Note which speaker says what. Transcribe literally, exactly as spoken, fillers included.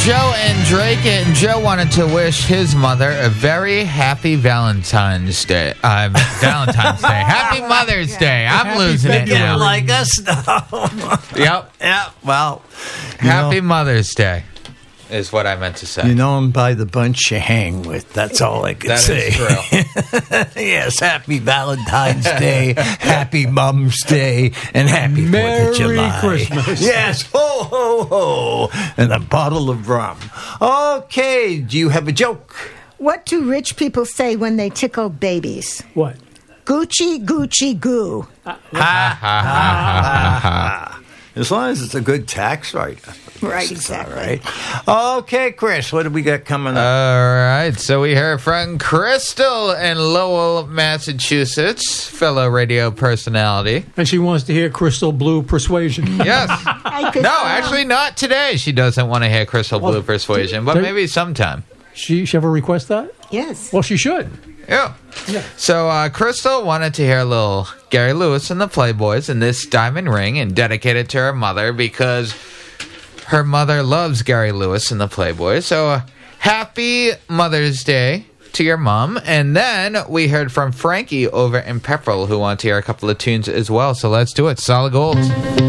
Speaker 1: Joe and Drake, and Joe wanted to wish his mother a very happy Valentine's Day. Uh, Valentine's Day. Happy Mother's Day. I'm
Speaker 2: Happy
Speaker 1: losing it
Speaker 2: February.
Speaker 1: now.
Speaker 3: Like us? No.
Speaker 1: Yep.
Speaker 3: Yeah, well. you
Speaker 1: Happy
Speaker 3: know,
Speaker 1: Mother's Day is what I meant to say.
Speaker 3: You know them by the bunch you hang with. That's all I can
Speaker 1: That
Speaker 3: say.
Speaker 1: is true.
Speaker 3: Yes, happy Valentine's Day, happy Mom's Day, and happy
Speaker 2: Merry
Speaker 3: Fourth of July.
Speaker 2: Christmas.
Speaker 3: Yes, ho, ho, ho, and a bottle of rum. Okay, do you have a joke?
Speaker 4: What do rich people say when they tickle babies?
Speaker 2: What?
Speaker 4: Gucci, Gucci, goo.
Speaker 3: Ha, ha, ha, ha. As long as it's a good tax write.
Speaker 4: Right,
Speaker 3: It's
Speaker 4: exactly.
Speaker 3: All right. Okay, Chris, what do we got coming up?
Speaker 1: All right, so we heard from Crystal in Lowell, Massachusetts, fellow radio personality.
Speaker 2: And she wants to hear Crystal Blue Persuasion.
Speaker 1: Yes.
Speaker 4: I could,
Speaker 1: No,
Speaker 4: uh,
Speaker 1: actually not today. She doesn't want to hear Crystal Blue Persuasion, but
Speaker 2: there-
Speaker 1: maybe sometime.
Speaker 2: She, she ever request that?
Speaker 4: Yes.
Speaker 2: Well, she should.
Speaker 1: Yeah.
Speaker 2: Yeah.
Speaker 1: So uh, Crystal wanted to hear a little Gary Lewis and the Playboys and this diamond ring and dedicate it to her mother because her mother loves Gary Lewis and the Playboys. So uh, happy Mother's Day to your mom. And then we heard from Frankie over in Pepperell who wanted to hear a couple of tunes as well. So let's do it. Solid gold.